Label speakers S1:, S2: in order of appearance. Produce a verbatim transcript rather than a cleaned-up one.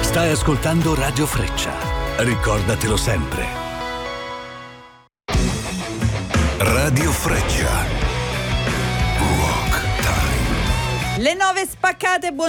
S1: Stai ascoltando Radio Freccia. Ricordatelo sempre. Radio Freccia. Rock Time.
S2: Le nove spaccate, buon